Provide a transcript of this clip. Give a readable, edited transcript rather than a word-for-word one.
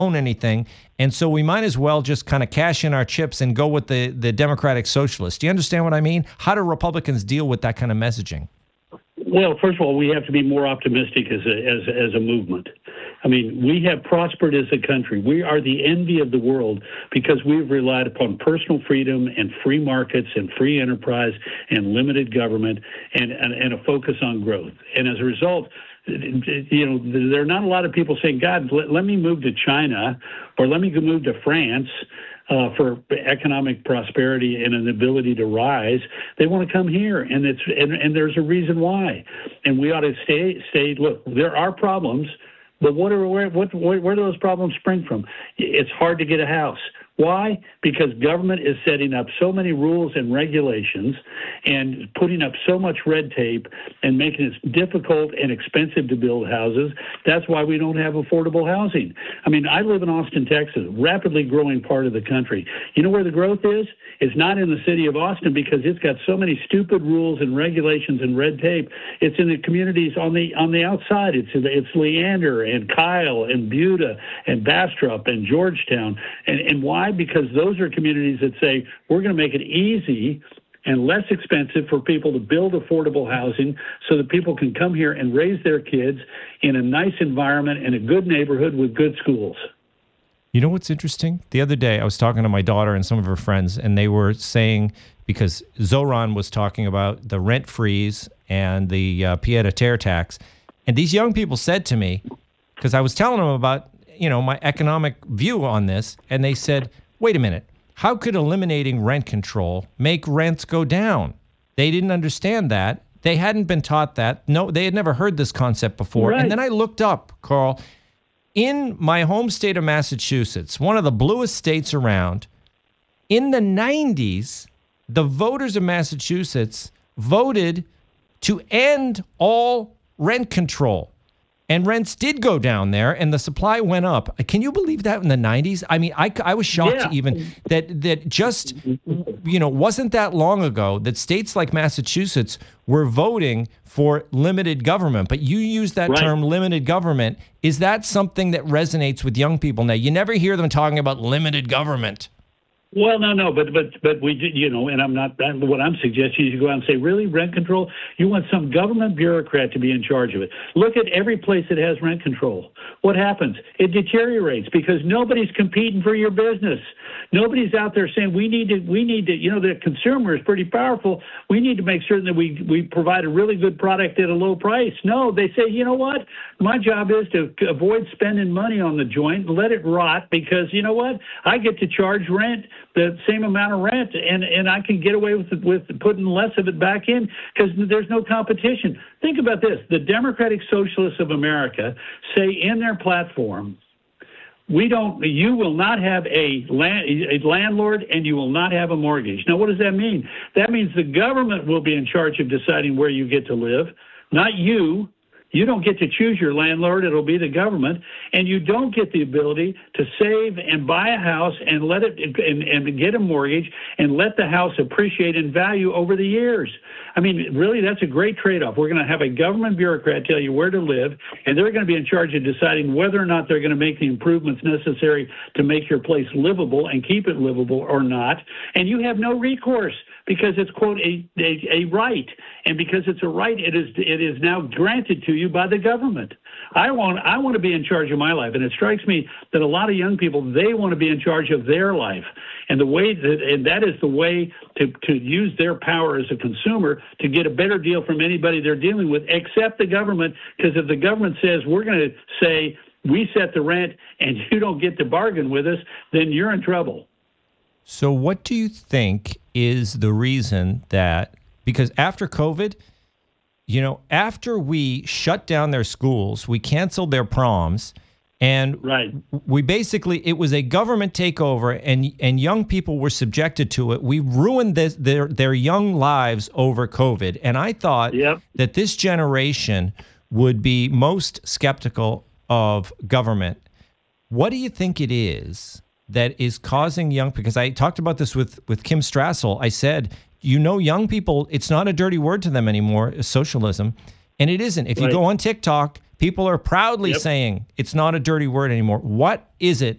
own anything. And so we might as well just kind of cash in our chips and go with the Democratic Socialists. Do you understand what I mean? How do Republicans deal with that kind of messaging? Well, first of all, we have to be more optimistic as a movement. I mean, we have prospered as a country. We are the envy of the world because we've relied upon personal freedom and free markets and free enterprise and limited government and a focus on growth. And as a result, there are not a lot of people saying, God, let me move to China or let me go move to France for economic prosperity and an ability to rise. They want to come here, and there's a reason why. And we ought to stay. Look, there are problems, but where do those problems spring from? It's hard to get a house. Why? Because government is setting up so many rules and regulations and putting up so much red tape and making it difficult and expensive to build houses. That's why we don't have affordable housing. I mean, I live in Austin, Texas, rapidly growing part of the country. You know where the growth is? It's not in the city of Austin because it's got so many stupid rules and regulations and red tape. It's in the communities on the outside. It's Leander and Kyle and Buda and Bastrop and Georgetown. And why? Because those are communities that say, we're going to make it easy and less expensive for people to build affordable housing so that people can come here and raise their kids in a nice environment in a good neighborhood with good schools. You know what's interesting? The other day, I was talking to my daughter and some of her friends, and they were saying, because Zoran was talking about the rent freeze and the pied-à-terre tax, and these young people said to me, because I was telling them about, my economic view on this, and they said, wait a minute, how could eliminating rent control make rents go down? They didn't understand that. They hadn't been taught that. No, they had never heard this concept before. Right. And then I looked up, Carl, in my home state of Massachusetts, one of the bluest states around, in the 90s, the voters of Massachusetts voted to end all rent control. And rents did go down there, and the supply went up. Can you believe that in the 90s? I mean, I was shocked even that just, wasn't that long ago that states like Massachusetts were voting for limited government. But you use that term, limited government. Is that something that resonates with young people now? You never hear them talking about limited government. Well, no, but we did, and I'm not. What I'm suggesting is you go out and say, really, rent control? You want some government bureaucrat to be in charge of it? Look at every place that has rent control. What happens? It deteriorates because nobody's competing for your business. Nobody's out there saying we need to. The consumer is pretty powerful. We need to make sure that we provide a really good product at a low price. No, they say, you know what? My job is to avoid spending money on the joint, let it rot, because you know what? I get to charge rent, the same amount of rent, and I can get away with putting less of it back in because there's no competition. Think about this. The Democratic Socialists of America say in their platform, you will not have a landlord and you will not have a mortgage. Now, what does that mean? That means the government will be in charge of deciding where you get to live, not you. You don't get to choose your landlord. It'll be the government. And you don't get the ability to save and buy a house and let it and get a mortgage and let the house appreciate in value over the years. I mean, really, that's a great trade-off. We're going to have a government bureaucrat tell you where to live, and they're going to be in charge of deciding whether or not they're going to make the improvements necessary to make your place livable and keep it livable or not. And you have no recourse because it's, quote, a right. And because it's a right, it is now granted to you by the government. I want to be in charge of my life, and it strikes me that a lot of young people, they want to be in charge of their life, and that is the way to use their power as a consumer to get a better deal from anybody they're dealing with, except the government. Because if the government says we're going to say we set the rent and you don't get to bargain with us, then you're in trouble. So what do you think is the reason that, because after COVID, after we shut down their schools, we canceled their proms, and we basically, it was a government takeover, and young people were subjected to it. We ruined their young lives over COVID. And I thought that this generation would be most skeptical of government. What do you think it is that is causing because I talked about this with Kim Strassel. I said, young people, it's not a dirty word to them anymore, socialism. And it isn't. If you go on TikTok, People are proudly Yep. saying it's not a dirty word anymore. What is it